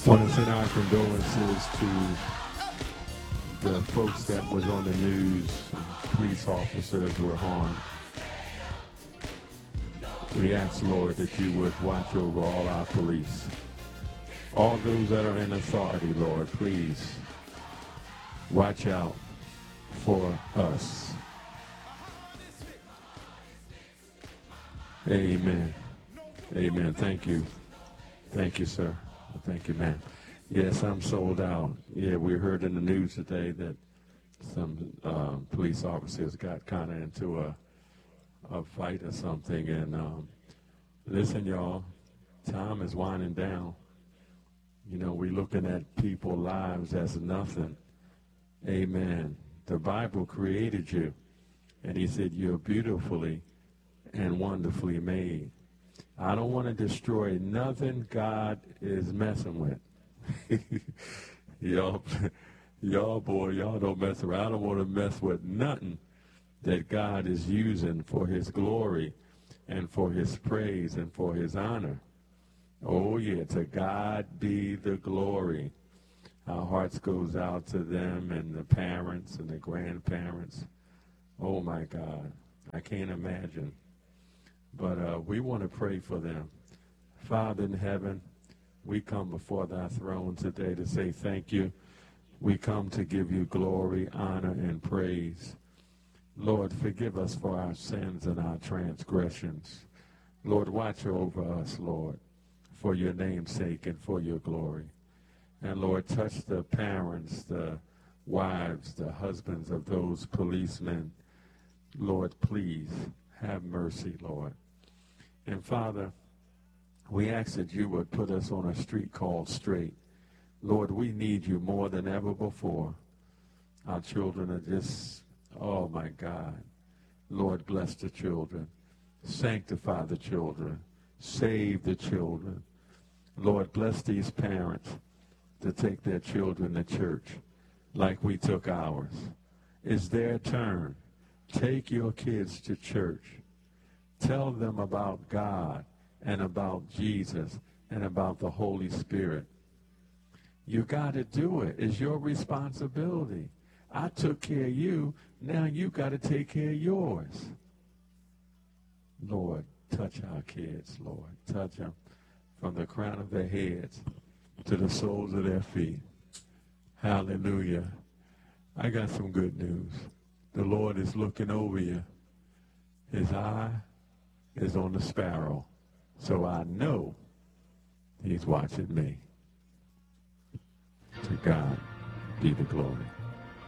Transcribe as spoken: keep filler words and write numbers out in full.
want to send our condolences to the folks that was on the news. Police officers were harmed. We ask, Lord, that you would watch over all our police. All those that are in authority, Lord, please watch out for us. Amen. Amen. Thank you. Thank you, sir. Thank you, man. Yes, I'm sold out. Yeah, we heard in the news today that some uh, police officers got kind of into a, a fight or something. And um, listen, y'all, time is winding down. You know, we're looking at people's lives as nothing. Amen. The Bible created you, and he said you're beautifully and wonderfully made. I don't want to destroy nothing God is messing with. y'all, y'all, boy, y'all don't mess around. I don't want to mess with nothing that God is using for his glory and for his praise and for his honor. Oh, yeah, to God be the glory. Our hearts goes out to them and the parents and the grandparents. Oh, my God, I can't imagine. But uh, we want to pray for them. Father in heaven, we come before thy throne today to say thank you. We come to give you glory, honor, and praise. Lord, forgive us for our sins and our transgressions. Lord, watch over us, Lord, for your name's sake and for your glory. And Lord, touch the parents, the wives, the husbands of those policemen. Lord, please have mercy, Lord. And Father, we ask that you would put us on a street called straight. Lord, we need you more than ever before. Our children are just, oh my God. Lord, bless the children. Sanctify the children. Save the children. Lord, bless these parents to take their children to church like we took ours. It's their turn. Take your kids to church. Tell them about God and about Jesus and about the Holy Spirit. You got to do it. It's your responsibility. I took care of you. Now you got to take care of yours. Lord, touch our kids, Lord. Touch them from the crown of their heads to the soles of their feet. Hallelujah. I got some good news. The Lord is looking over you. His eye is on the sparrow. So I know he's watching me. To God be the glory.